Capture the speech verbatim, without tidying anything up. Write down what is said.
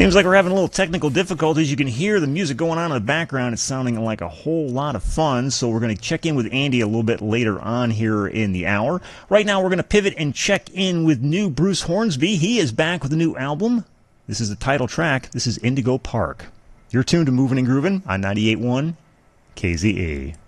Seems like we're having a little technical difficulties. You can hear the music going on in the background. It's sounding like a whole lot of fun. So we're going to check in with Andy a little bit later on here in the hour. Right now we're going to pivot and check in with new Bruce Hornsby. He is back with a new album. This is the title track. This is Indigo Park. You're tuned to Moving and Grooving on ninety-eight point one K Z E.